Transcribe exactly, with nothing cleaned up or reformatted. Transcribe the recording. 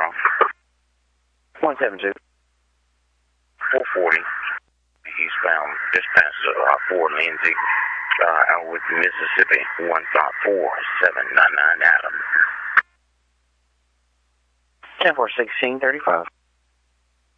wrong? one seven two. four forty. Eastbound, just past uh, four Lindsay, uh, out with Mississippi, one five four seven nine nine Adam. ten four sixteen thirty-five.